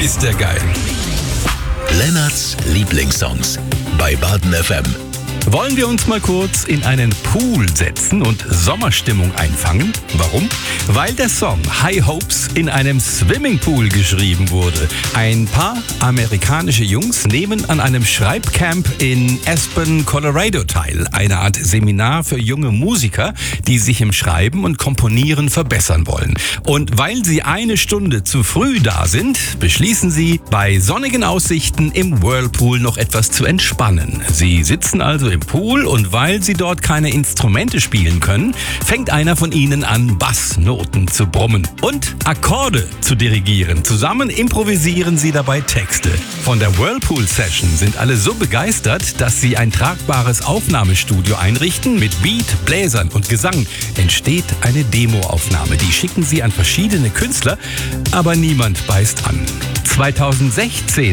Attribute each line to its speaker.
Speaker 1: ist der geil.
Speaker 2: Lennarts Lieblingssongs bei Baden FM.
Speaker 1: Wollen wir uns mal kurz in einen Pool setzen und Sommerstimmung einfangen? Warum? Weil der Song High Hopes in einem Swimmingpool geschrieben wurde. Ein paar amerikanische Jungs nehmen an einem Schreibcamp in Aspen, Colorado teil. Eine Art Seminar für junge Musiker, die sich im Schreiben und Komponieren verbessern wollen. Und weil sie eine Stunde zu früh da sind, beschließen sie, bei sonnigen Aussichten im Whirlpool noch etwas zu entspannen. Sie sitzen also im Pool und weil sie dort keine Instrumente spielen können, fängt einer von ihnen an, Bassnoten zu brummen und Akkorde zu dirigieren. Zusammen improvisieren sie dabei Texte. Von der Whirlpool-Session sind alle so begeistert, dass sie ein tragbares Aufnahmestudio einrichten. Mit Beat, Bläsern und Gesang entsteht eine Demoaufnahme. Die schicken sie an verschiedene Künstler, aber niemand beißt an. 2016